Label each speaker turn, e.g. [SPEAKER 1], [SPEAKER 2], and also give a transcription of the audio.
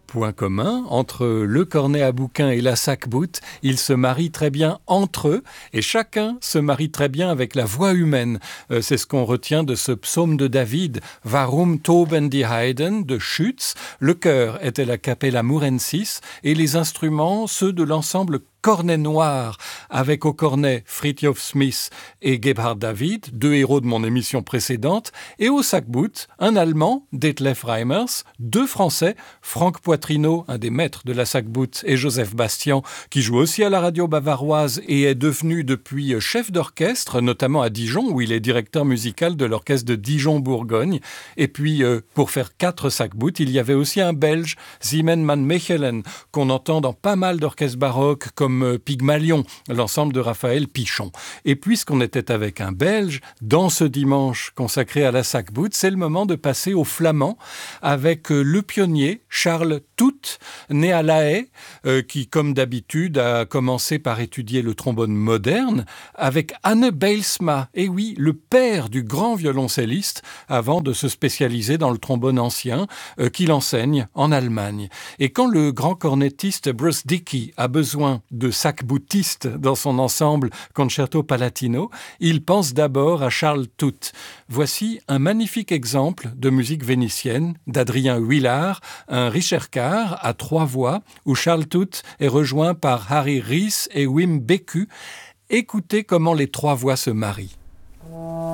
[SPEAKER 1] Point commun, entre le cornet à bouquin et la sac-bout, ils se marient très bien entre eux et chacun se marie très bien avec la voix humaine. C'est ce qu'on retient de ce psaume de David, Warum toben die Heiden de Schütz. Le chœur était la Capella Mourensis et les instruments, ceux de l'ensemble Cornet Noir, avec au cornet Fridtjof Smith et Gebhard David, deux héros de mon émission précédente, et au sac-bout, un Allemand, Detlef Reimers, deux Français, Franck Poitrineau, un des maîtres de la sac-bout, et Joseph Bastian, qui joue aussi à la radio bavaroise et est devenu depuis chef d'orchestre, notamment à Dijon, où il est directeur musical de l'orchestre de Dijon-Bourgogne. Et puis, pour faire 4 sac-bout, il y avait aussi un Belge, Simen van Mechelen, qu'on entend dans pas mal d'orchestres baroques, comme Pygmalion, l'ensemble de Raphaël Pichon. Et puisqu'on était avec un Belge, dans ce dimanche consacré à la sac-bout, c'est le moment de passer au flamand avec le pionnier Charles Toot, né à La Haye, qui, comme d'habitude, a commencé par étudier le trombone moderne avec Anne Bijlsma, et oui, le père du grand violoncelliste, avant de se spécialiser dans le trombone ancien, qu'il enseigne en Allemagne. Et quand le grand cornettiste Bruce Dickey a besoin de sac-boutiste dans son ensemble Concerto Palatino, il pense d'abord à Charles Toot. Voici un magnifique exemple de musique vénitienne d'Adrien Huillard, un Ricercar à 3 voix, où Charles Toot est rejoint par Harry Ries et Wim Beku. Écoutez comment les 3 voix se marient.